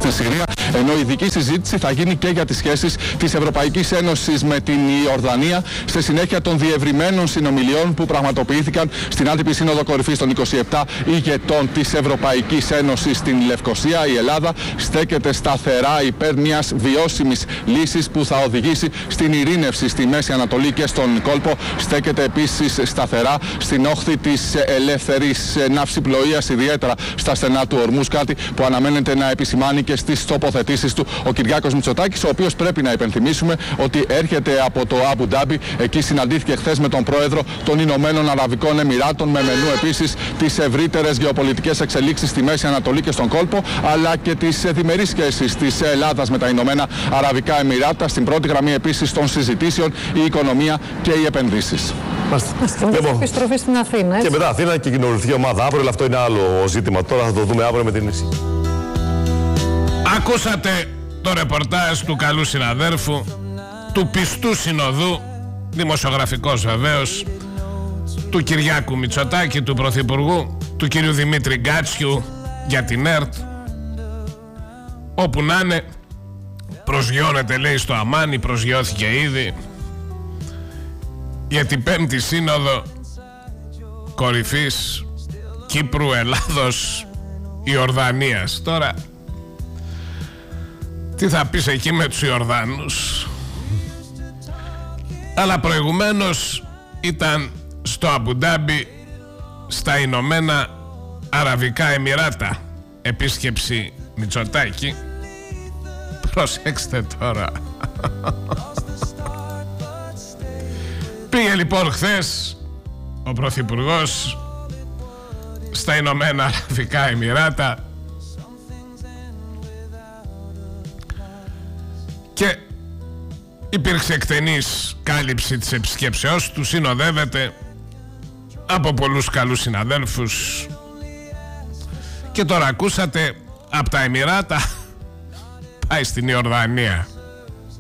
στη Συρία, ενώ η ειδική συζήτηση θα γίνει και για τις σχέσεις της Ευρωπαϊκής Ένωσης με την Ιορδανία, στη συνέχεια των διευρυμένων συνομιλιών που πραγματοποιήθηκαν στην άτυπη Σύνοδο Κορυφής των 27 ηγετών της Ευρωπαϊκής Ένωσης στην Λευκοσία. Η Ελλάδα στέκεται σταθερά υπέρ μιας βιώσιμης λύσης που θα οδηγήσει στην ειρήνευση στη Μέση Ανατολή και στον κόλπο. Στέκεται επίσης σταθερά στην όχθη της ελεύθερης ναυσιπλοείας, ιδιαίτερα στα στενά του Ορμούς, κάτι που αναμένεται να επισημάνει και στις τοποθετήσεις του ο Κυριάκος Μητσοτάκης, ο οποίος, πρέπει να υπενθυμίσουμε, ότι έρχεται από το Αμπου Ντάμπι. Εκεί συναντήθηκε χθες με τον πρόεδρο των Ηνωμένων Αραβικών Εμιράτων, με μενού επίσης τις ευρύτερες γεωπολιτικές εξελίξεις στη Μέση Ανατολή και στον κόλπο, αλλά και τις διμερείς σχέσεις της Ελλάδας με τα Ηνωμένα Αραβικά Εμιράτα. Στην πρώτη γραμμή επίσης των συζητήσεων η οικονομία και οι επενδύσεις. Επιστροφή στην Αθήνα. Και μετά Αθήνα και κοινοβουλευτική ομάδα αύριο, αλλά αυτό είναι άλλο ζήτημα. Τώρα θα το δούμε αύριο με την ίση. Ακούσατε το ρεπορτάζ του καλού συναδέρφου, του πιστού συνοδού, δημοσιογραφικός βεβαίως, του Κυριάκου Μητσοτάκη, του Πρωθυπουργού, του κυρίου Δημήτρη Γκάτσιου για την ΕΡΤ. Όπου να είναι, προσγειώνεται, λέει, στο Αμάνι, προσγειώθηκε ήδη για την 5η Σύνοδο Κορυφής Κύπρου, Ελλάδος, Ιορδανίας. Τώρα, τι θα πεις εκεί με τους Ιορδάνους? Αλλά προηγουμένως ήταν στο Αμπου Ντάμπι, στα Ηνωμένα Αραβικά Εμιράτα, επίσκεψη Μητσοτάκη. Προσέξτε τώρα. Πήγε λοιπόν χθες ο Πρωθυπουργός στα Ηνωμένα Αραβικά Εμιράτα και υπήρξε εκτενής κάλυψη της επισκέψεώς του. Συνοδεύεται από πολλούς καλούς συναδέλφους. Και τώρα ακούσατε, από τα Εμιράτα πάει στην Ιορδανία.